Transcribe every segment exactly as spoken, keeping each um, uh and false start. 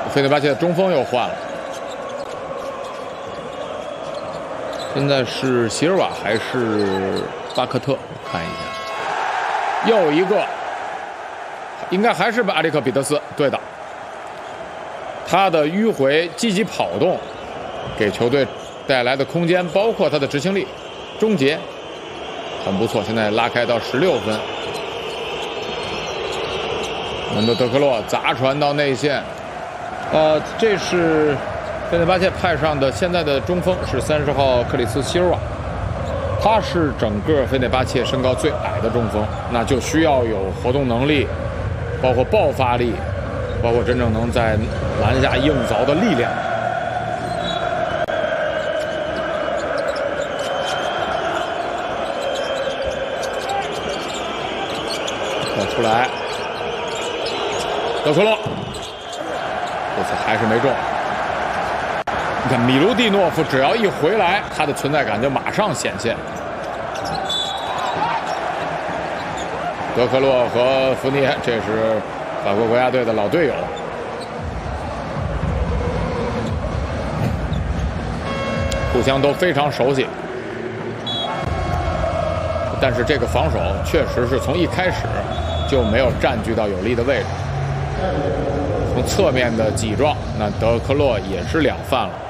费内巴切的中锋又换了，现在是席尔瓦还是巴克特？我看一下，又一个，应该还是阿里克彼得斯。对的，他的迂回、积极跑动，给球队带来的空间，包括他的执行力、终结，很不错。现在拉开到十六分。门多德克洛砸传到内线，呃，这是费内巴切派上的现在的中锋是三十号克里斯希尔瓦，他是整个费内巴切身高最矮的中锋，那就需要有活动能力，包括爆发力，包括真正能在篮下硬凿的力量。要出来。德克洛，这次还是没中。你看米卢蒂诺夫只要一回来，他的存在感就马上显现。德克洛和福尼，这是法国国家队的老队友。互相都非常熟悉，但是这个防守确实是从一开始就没有占据到有利的位置。从侧面的挤撞，那德克洛也是两犯了。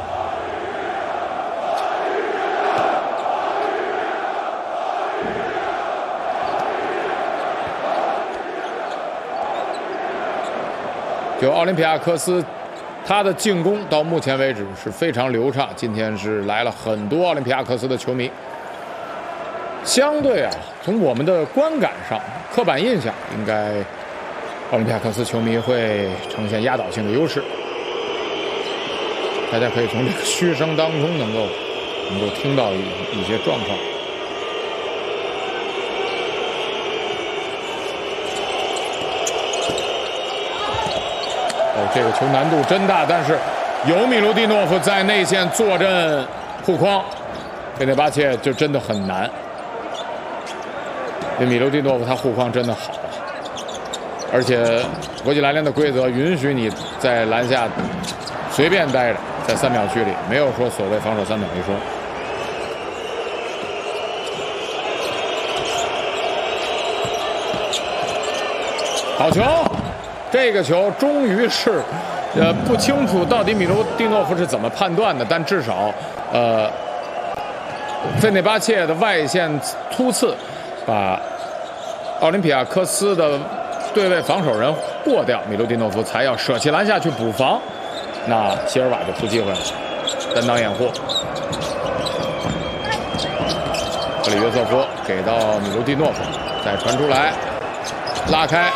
就奥林匹亚科斯，他的进攻到目前为止是非常流畅。今天是来了很多奥林匹亚科斯的球迷。相对啊，从我们的观感上，刻板印象应该。奥林匹亚科斯球迷会呈现压倒性的优势，大家可以从这个嘘声当中能够能够听到一一些状况。哦，这个球难度真大，但是有米卢蒂诺夫在内线坐镇护框，费内巴切就真的很难。这米卢蒂诺夫他护框真的好。而且国际篮联的规则允许你在篮下随便待着，在三秒区里没有说所谓防守三秒一说。好球，这个球终于是，呃，不清楚到底米卢蒂诺夫是怎么判断的，但至少，呃，费内巴切的外线突刺把奥林匹亚科斯的对位防守人过掉，米卢蒂诺夫才要舍弃篮下去补防，那席尔瓦就出机会了，单挡掩护。克里约瑟夫给到米卢蒂诺夫，再传出来，拉开。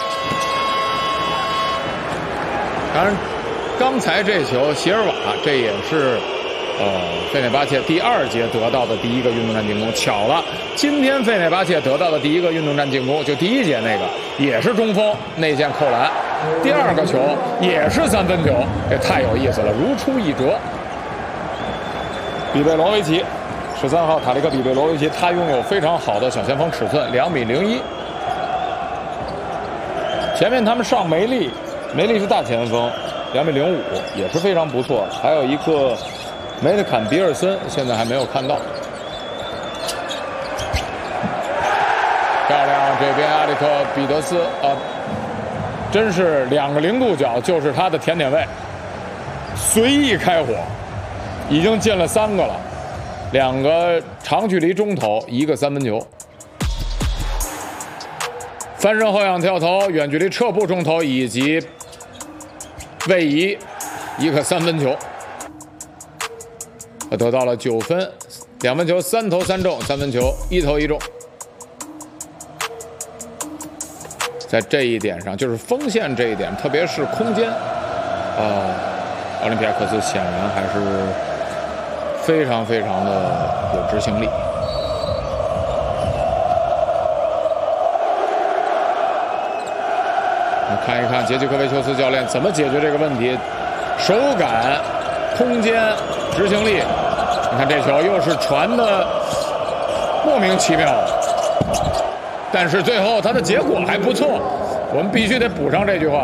当然，刚才这球席尔瓦这也是呃费内巴切第二节得到的第一个运动战进攻，巧了，今天费内巴切得到的第一个运动战进攻，就第一节那个也是中锋内线扣篮，第二个球也是三分球，这太有意思了，如出一辙。比贝罗维奇，十三号塔利克比贝罗维奇，他拥有非常好的小前锋尺寸，两米零一。前面他们上梅利，梅利是大前锋，两米零五，也是非常不错。还有一个梅特坎比尔森，现在还没有看到。漂亮，这边阿里克彼得斯啊、呃，真是两个零度角，就是他的甜点位，随意开火，已经进了三个了，两个长距离中投，一个三分球。翻身后仰跳投、远距离撤步中投以及位移，一个三分球，他得到了九分，两分球三投三中，三分球一投一中。在这一点上，就是锋线这一点，特别是空间，呃，奥林匹亚科斯显然还是非常非常的有执行力。看一看杰基科维丘斯教练怎么解决这个问题，手感、空间、执行力。你看这球又是传的莫名其妙，但是最后他的结果还不错，我们必须得补上这句话。